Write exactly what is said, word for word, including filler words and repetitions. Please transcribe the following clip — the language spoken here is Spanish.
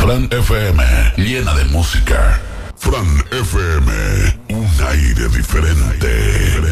Fran F M, llena de música. Fran F M, un aire diferente.